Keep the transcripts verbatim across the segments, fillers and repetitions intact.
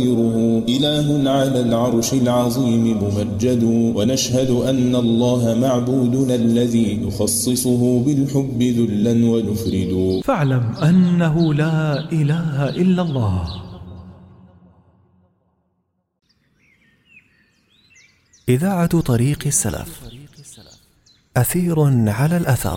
إله على العرش العظيم ممجد، ونشهد أن الله معبودنا الذي نخصصه بالحب ذلا ونفرد. فاعلم أنه لا إله إلا الله. إذاعة طريق السلف، أثير على الأثر.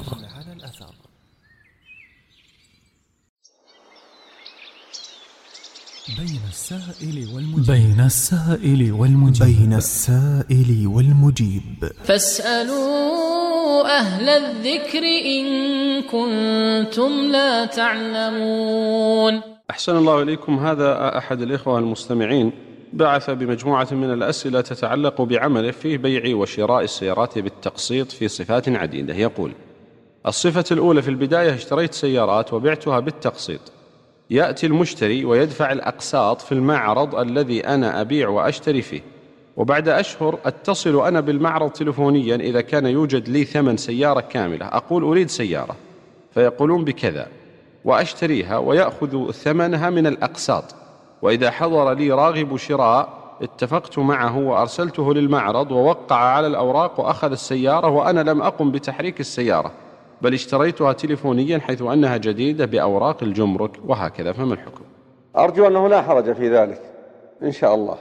بين السائل والمجيب بين السائل والمجيب بين السائل والمجيب فاسألوا أهل الذكر إن كنتم لا تعلمون. أحسن الله إليكم. هذا أحد الإخوة المستمعين بعث بمجموعة من الأسئلة تتعلق بعمله في بيع وشراء السيارات بالتقسيط في صفات عديدة. يقول: الصفة الأولى: في البداية اشتريت سيارات وبعتها بالتقسيط. يأتي المشتري ويدفع الأقساط في المعرض الذي أنا أبيع وأشتري فيه، وبعد أشهر أتصل أنا بالمعرض تلفونيا إذا كان يوجد لي ثمن سيارة كاملة، أقول أريد سيارة فيقولون بكذا وأشتريها ويأخذ ثمنها من الأقساط، وإذا حضر لي راغب شراء اتفقت معه وأرسلته للمعرض ووقع على الأوراق وأخذ السيارة وأنا لم أقم بتحريك السيارة بل اشتريتها تلفونيا حيث أنها جديدة بأوراق الجمرك وهكذا، فما الحكم؟ أرجو أنه لا حرج في ذلك إن شاء الله.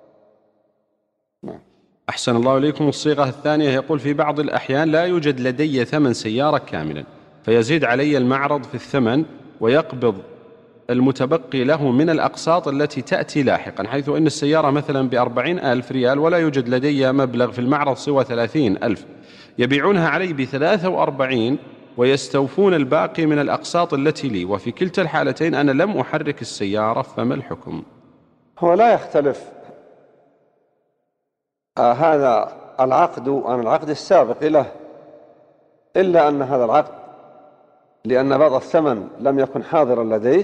نعم. أحسن الله إليكم. الصيغة الثانية: يقول: في بعض الأحيان لا يوجد لدي ثمن سيارة كاملا فيزيد علي المعرض في الثمن ويقبض المتبقي له من الأقساط التي تأتي لاحقا، حيث أن السيارة مثلا بأربعين ألف ريال ولا يوجد لدي مبلغ في المعرض سوى ثلاثين ألف، يبيعونها علي بثلاثة وأربعين ويستوفون الباقي من الأقساط التي لي، وفي كلتا الحالتين أنا لم أحرك السيارة، فما الحكم؟ هو لا يختلف آه هذا العقد عن العقد السابق له، إلا أن هذا العقد لأن بعض الثمن لم يكن حاضرا لديك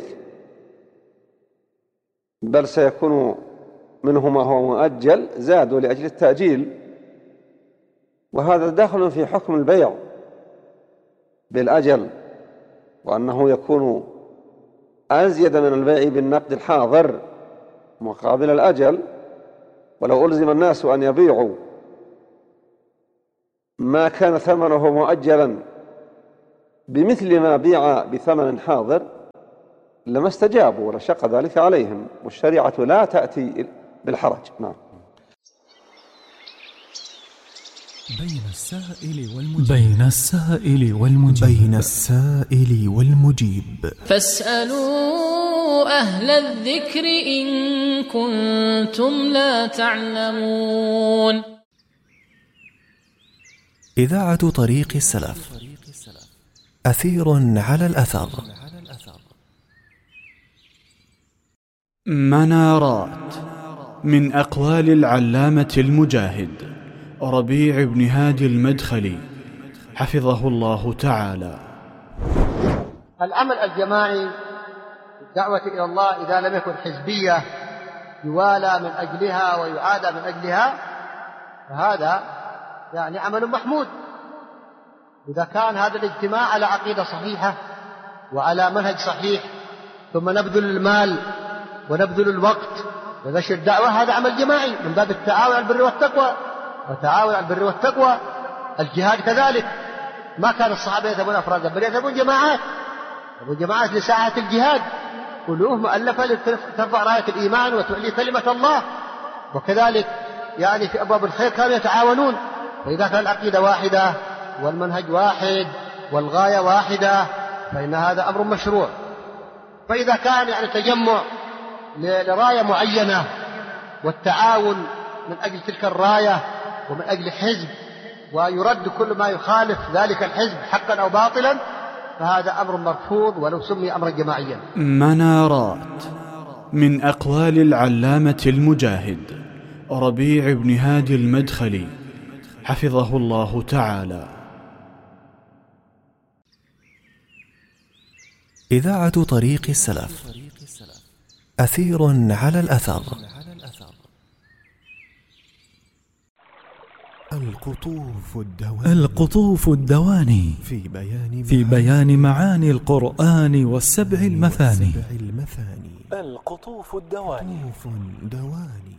بل سيكون منه ما هو مؤجل زادوا لأجل التأجيل، وهذا داخل في حكم البيع بالأجل، وأنه يكون أزيد من البيع بالنقد الحاضر مقابل الأجل. ولو ألزم الناس أن يبيعوا ما كان ثمنه مؤجلا بمثل ما بيع بثمن حاضر لما استجابوا ولشق ذلك عليهم، والشريعة لا تأتي بالحرج. نعم. بين السائل والمجيب بين السائل والمجيب بين السائل والمجيب فاسألوا أهل الذكر إن كنتم لا تعلمون. إذاعة طريق السلف، أثير على الأثر. منارات من أقوال العلامة المجاهد ربيع بن هادي المدخلي حفظه الله تعالى: العمل الجماعي الدعوة إلى الله إذا لم يكن حزبية يوالى من أجلها ويعادى من أجلها فهذا يعني عمل محمود. إذا كان هذا الاجتماع على عقيدة صحيحة وعلى منهج صحيح ثم نبذل المال ونبذل الوقت لنشر الدعوة، هذا عمل جماعي من باب التعاون على البر والتقوى، وتعاون على البر والتقوى. الجهاد كذلك، ما كان الصحابة يذهبون أفرادا بل يذهبون جماعات، يذهبون جماعات لساعة الجهاد، قلوب مؤلفة لترفع راية الإيمان وتعلي كلمة الله. وكذلك يعني في أبواب الخير كانوا يتعاونون. فإذا كان العقيدة واحدة والمنهج واحد والغاية واحدة فإن هذا أمر مشروع. فإذا كان يعني تجمع لراية معينة والتعاون من أجل تلك الراية ومن أجل حزب ويرد كل ما يخالف ذلك الحزب حقا أو باطلا فهذا أمر مرفوض ولو سمي أمرا جماعيا. منارات من أقوال العلامة المجاهد ربيع بن هادي المدخلي حفظه الله تعالى. إذاعة طريق السلف، أثير على الأثر. القطوف الدواني القطوف الدواني في بيان في بيان معاني القرآن والسبع المثاني. المثاني. القطوف الدواني قطوف دواني